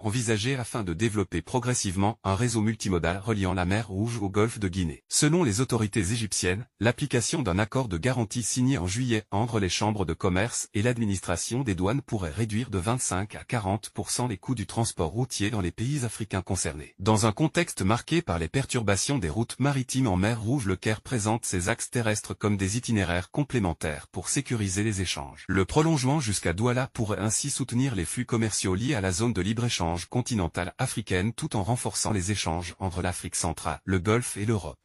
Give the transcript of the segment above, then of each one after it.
envisagées afin de développer progressivement un réseau multimodal reliant la mer Rouge au golfe de Guinée. Selon les autorités égyptiennes, l'application d'un accord de garantie signé en juillet entre les chambres de commerce et l'administration des douanes pourrait réduire de 25 à 40% les coûts du transport routier dans les pays africains concernés. Dans un contexte marqué par les perturbations des routes maritimes en mer Rouge, le Caire présente ses axes terrestres comme des itinéraires complémentaires pour sécuriser les échanges. Le prolongement jusqu'à Douala pourrait ainsi soutenir les flux commerciaux liés à la zone de libre-échange continentale africaine tout en renforçant les échanges entre l'Afrique centrale, le Golfe et l'Europe.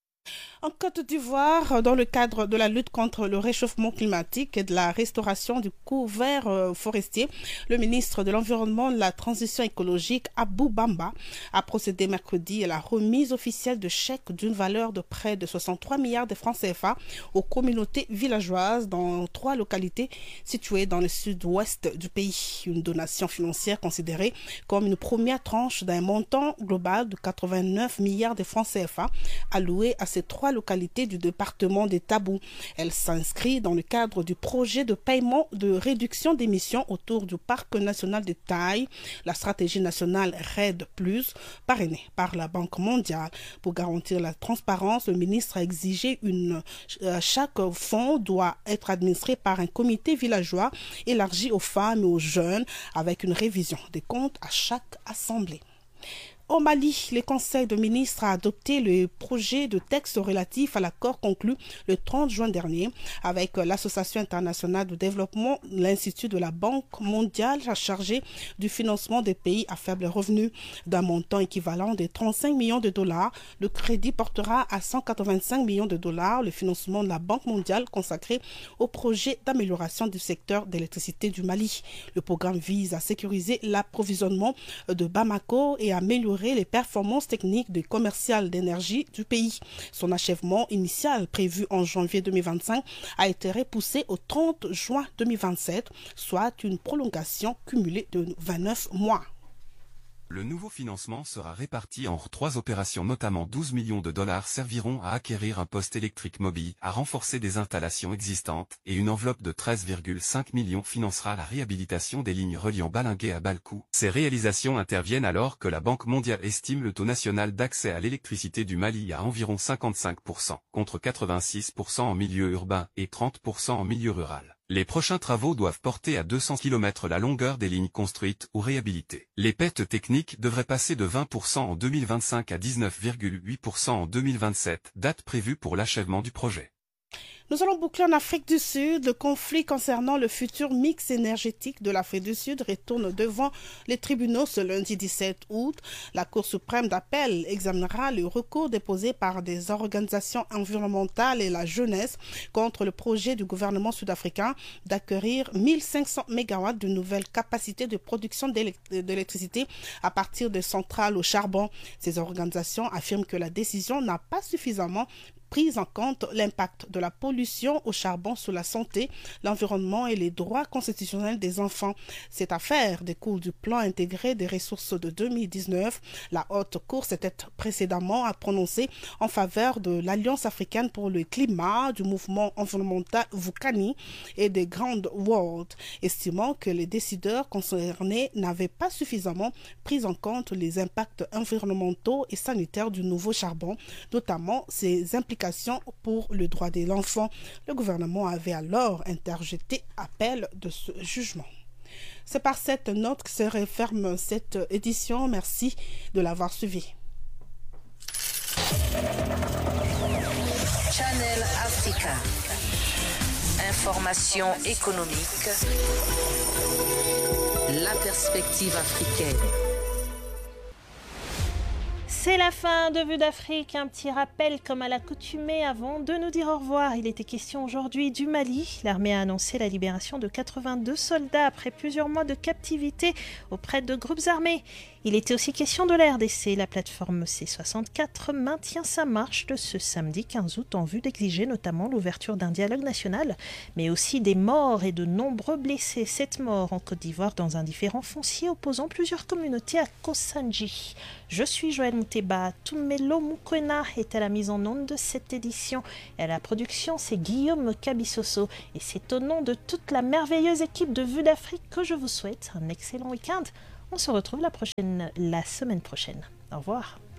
En Côte d'Ivoire, dans le cadre de la lutte contre le réchauffement climatique et de la restauration du couvert forestier, le ministre de l'Environnement et de la Transition écologique, Abou Bamba, a procédé mercredi à la remise officielle de chèques d'une valeur de près de 63 milliards de francs CFA aux communautés villageoises dans 3 localités situées dans le sud-ouest du pays. Une donation financière considérée comme une première tranche d'un montant global de 89 milliards de francs CFA alloués à ces 3 localités du département des Tabous. Elle s'inscrit dans le cadre du projet de paiement de réduction d'émissions autour du parc national de Taï, la stratégie nationale RED+, parrainée par la Banque mondiale. Pour garantir la transparence, le ministre a exigé chaque fonds doit être administré par un comité villageois élargi aux femmes et aux jeunes avec une révision des comptes à chaque assemblée. Au Mali, le Conseil de ministres a adopté le projet de texte relatif à l'accord conclu le 30 juin dernier avec l'Association internationale de développement, l'Institut de la Banque mondiale chargé du financement des pays à faible revenu. D'un montant équivalent de 35 millions de dollars, le crédit portera à 185 millions de dollars le financement de la Banque mondiale consacré au projet d'amélioration du secteur d'électricité du Mali. Le programme vise à sécuriser l'approvisionnement de Bamako et à améliorer les performances techniques et commerciales d'énergie du pays. Son achèvement initial, prévu en janvier 2025, a été repoussé au 30 juin 2027, soit une prolongation cumulée de 29 mois. Le nouveau financement sera réparti en 3 opérations, notamment 12 millions de dollars serviront à acquérir un poste électrique mobile, à renforcer des installations existantes, et une enveloppe de 13,5 millions financera la réhabilitation des lignes reliant Balingué à Balkou. Ces réalisations interviennent alors que la Banque mondiale estime le taux national d'accès à l'électricité du Mali à environ 55%, contre 86% en milieu urbain et 30% en milieu rural. Les prochains travaux doivent porter à 200 km la longueur des lignes construites ou réhabilitées. Les pertes techniques devraient passer de 20% en 2025 à 19,8% en 2027, date prévue pour l'achèvement du projet. Nous allons boucler en Afrique du Sud. Le conflit concernant le futur mix énergétique de l'Afrique du Sud retourne devant les tribunaux ce lundi 17 août. La Cour suprême d'appel examinera le recours déposé par des organisations environnementales et la jeunesse contre le projet du gouvernement sud-africain d'acquérir 1500 MW de nouvelles capacités de production d'électricité à partir de centrales au charbon. Ces organisations affirment que la décision n'a pas suffisamment prise en compte l'impact de la pollution au charbon sur la santé, l'environnement et les droits constitutionnels des enfants. Cette affaire découle du plan intégré des ressources de 2019. La Haute Cour s'était précédemment prononcée en faveur de l'Alliance africaine pour le climat, du mouvement environnemental Vukani et des Grand World, estimant que les décideurs concernés n'avaient pas suffisamment pris en compte les impacts environnementaux et sanitaires du nouveau charbon, notamment ses implications pour le droit de l'enfant. Le gouvernement avait alors interjeté appel de ce jugement. C'est par cette note que se referme cette édition. Merci de l'avoir suivi. Channel Africa. Information économique. La perspective africaine. C'est la fin de Vue d'Afrique. Un petit rappel comme à l'accoutumée avant de nous dire au revoir. Il était question aujourd'hui du Mali. L'armée a annoncé la libération de 82 soldats après plusieurs mois de captivité auprès de groupes armés. Il était aussi question de la RDC. La plateforme C64 maintient sa marche de ce samedi 15 août en vue d'exiger notamment l'ouverture d'un dialogue national, mais aussi des morts et de nombreux blessés. 7 morts en Côte d'Ivoire dans un différend foncier opposant plusieurs communautés à Kosanji. Je suis Joël Mouteba. Tumelo Mukwena est à la mise en onde de cette édition. Et à la production, c'est Guillaume Cabissoso. Et c'est au nom de toute la merveilleuse équipe de Vue d'Afrique que je vous souhaite un excellent week-end. On se retrouve la semaine prochaine. Au revoir.